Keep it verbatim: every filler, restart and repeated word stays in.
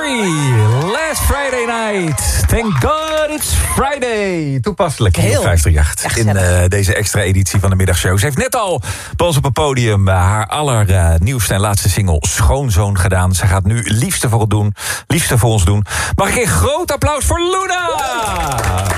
Carrie, Last Friday Night. Thank God it's Friday. Toepasselijk hier op vijf drie acht. In uh, deze extra editie van de middagshow. Ze heeft net al bij ons op het podium uh, haar allernieuwste uh, en laatste single Schoonzoon gedaan. Ze gaat nu liefste voor, het doen, liefste voor ons doen. Mag ik een groot applaus voor Luna?